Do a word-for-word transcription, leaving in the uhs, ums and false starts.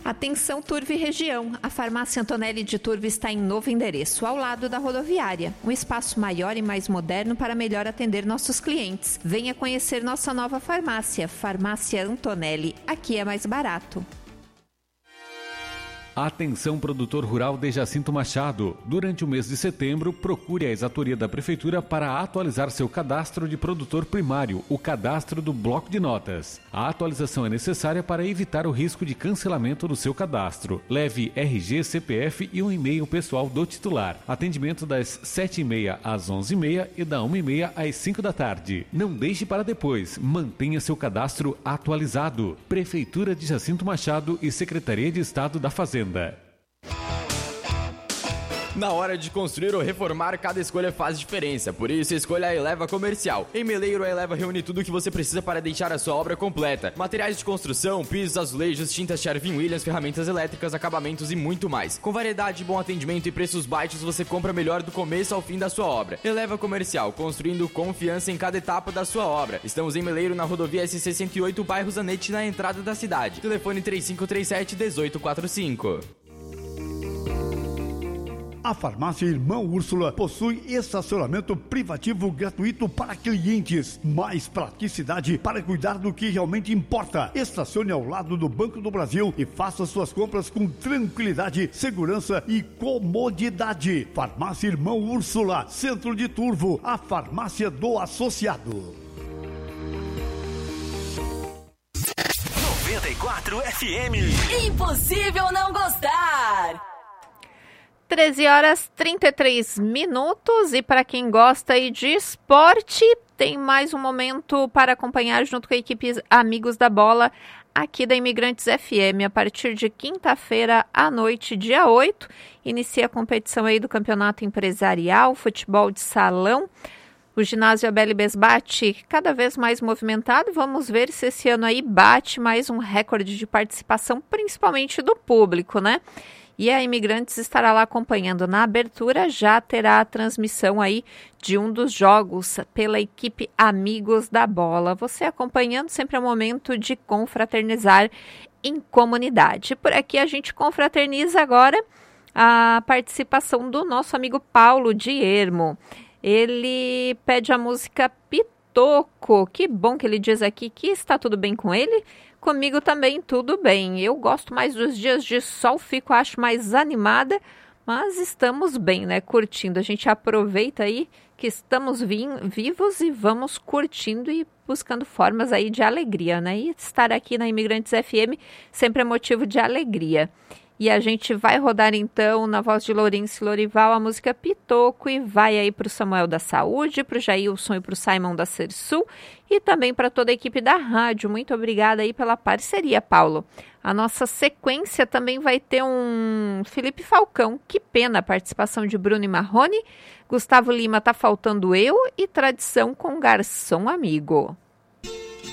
Atenção Turvo e região, a farmácia Antonelli de Turvo está em novo endereço, ao lado da rodoviária. Um espaço maior e mais moderno para melhor atender nossos clientes. Venha conhecer nossa nova farmácia, Farmácia Antonelli. Aqui é mais barato. Atenção produtor rural de Jacinto Machado. Durante o mês de setembro, procure a exatoria da Prefeitura para atualizar seu cadastro de produtor primário, o cadastro do bloco de notas. A atualização é necessária para evitar o risco de cancelamento do seu cadastro. Leve R G, C P F e um e-mail pessoal do titular. Atendimento das sete e meia às onze e meia e da uma e meia às cinco da tarde. Não deixe para depois. Mantenha seu cadastro atualizado. Prefeitura de Jacinto Machado e Secretaria de Estado da Fazenda. Na hora de construir ou reformar, cada escolha faz diferença. Por isso, escolha a Eleva Comercial. Em Meleiro, a Eleva reúne tudo o que você precisa para deixar a sua obra completa. Materiais de construção, pisos, azulejos, tintas Sherwin-Williams, ferramentas elétricas, acabamentos e muito mais. Com variedade, bom atendimento e preços baixos, você compra melhor do começo ao fim da sua obra. Eleva Comercial, construindo confiança em cada etapa da sua obra. Estamos em Meleiro, na rodovia S C cento e oito, bairro Zanetti, na entrada da cidade. Telefone três cinco três sete, um oito quatro cinco. A farmácia Irmã Úrsula possui estacionamento privativo gratuito para clientes. Mais praticidade para cuidar do que realmente importa. Estacione ao lado do Banco do Brasil e faça suas compras com tranquilidade, segurança e comodidade. Farmácia Irmã Úrsula, Centro de Turvo, a farmácia do associado. noventa e quatro F M. Impossível não gostar! treze horas e trinta e três minutos e para quem gosta aí de esporte, tem mais um momento para acompanhar junto com a equipe Amigos da Bola aqui da Imigrantes F M. A partir de quinta-feira à noite, dia oito, inicia a competição aí do Campeonato Empresarial, Futebol de Salão. O ginásio Abel Besbate cada vez mais movimentado. Vamos ver se esse ano aí bate mais um recorde de participação, principalmente do público, né? E a Imigrantes estará lá acompanhando. Na abertura já terá a transmissão aí de um dos jogos pela equipe Amigos da Bola. Você acompanhando, sempre é um momento de confraternizar em comunidade. Por aqui a gente confraterniza agora a participação do nosso amigo Paulo de Ermo. Ele pede a música Pitoco. Que bom que ele diz aqui que está tudo bem com ele. Comigo também tudo bem. Eu gosto mais dos dias de sol, fico, acho, mais animada, mas estamos bem, né? Curtindo. A gente aproveita aí que estamos vi- vivos e vamos curtindo e buscando formas aí de alegria, né? E estar aqui na Imigrantes F M sempre é motivo de alegria. E a gente vai rodar então, na voz de Lourenço Lorival, a música Pitoco e vai aí para o Samuel da Saúde, para o Jailson e para o Simon da Cersul e também para toda a equipe da rádio. Muito obrigada aí pela parceria, Paulo. A nossa sequência também vai ter um Felipe Falcão, que pena a participação de Bruno e Marrone, Gustavo Lima, Tá Faltando Eu e Tradição com Garçom Amigo.